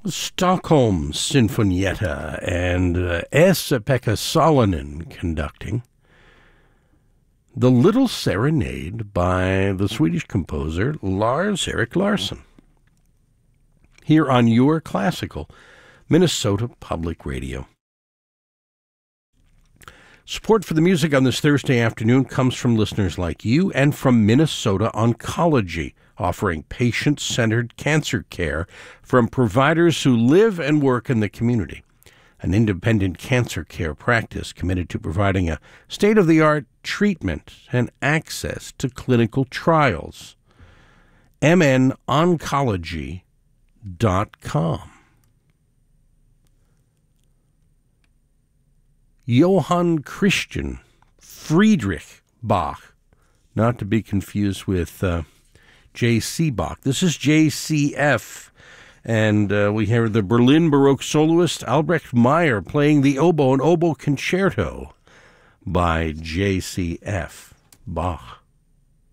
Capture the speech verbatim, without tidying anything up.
Stockholm Sinfonietta and uh, Esa-Pekka Salonen conducting. The Little Serenade by the Swedish composer Lars-Erik Larsson. Here on Your Classical, Minnesota Public Radio. Support for the music on this Thursday afternoon comes from listeners like you and from Minnesota Oncology, offering patient-centered cancer care from providers who live and work in the community. An independent cancer care practice committed to providing a state-of-the-art treatment and access to clinical trials. m n oncology dot com. Johann Christian Friedrich Bach, not to be confused with uh, J C Bach. This is J C F, and uh, we hear the Berlin Baroque soloist Albrecht Meyer playing the oboe, an oboe concerto by J C F Bach.